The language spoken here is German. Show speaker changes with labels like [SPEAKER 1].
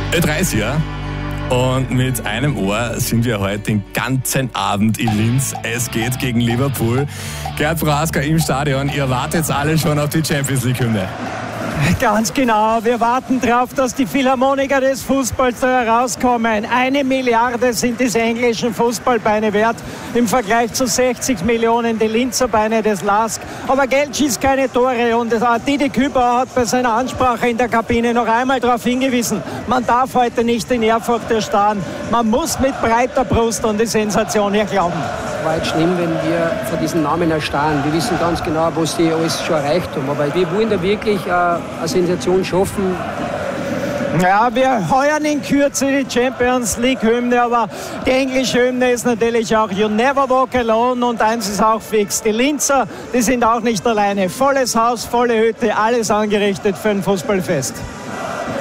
[SPEAKER 1] Ö30, ja. Und mit einem Ohr sind wir heute den ganzen Abend in Linz. Es geht gegen Liverpool. Gerd Prohaska im Stadion. Ihr wartet alle schon auf die Champions League-Hymne.
[SPEAKER 2] Ganz genau. Wir warten darauf, dass die Philharmoniker des Fußballs da herauskommen. 1 Milliarde sind diese englischen Fußballbeine wert im Vergleich zu 60 Millionen die Linzer Beine des LASK. Aber Geld schießt keine Tore und Didi Kübauer hat bei seiner Ansprache in der Kabine noch einmal darauf hingewiesen, man darf heute nicht in Ehrfurcht erstarren. Man muss mit breiter Brust an die Sensation hier glauben.
[SPEAKER 3] Es war jetzt schlimm, wenn wir vor diesen Namen erstarren. Wir wissen ganz genau, was sie alles schon erreicht haben. Aber wir wollen da wirklich eine Sensation schaffen.
[SPEAKER 2] Ja, wir heuern in Kürze die Champions League-Hymne, aber die englische Hymne ist natürlich auch You Never Walk Alone und eins ist auch fix. Die Linzer, die sind auch nicht alleine. Volles Haus, volle Hütte, alles angerichtet für ein Fußballfest.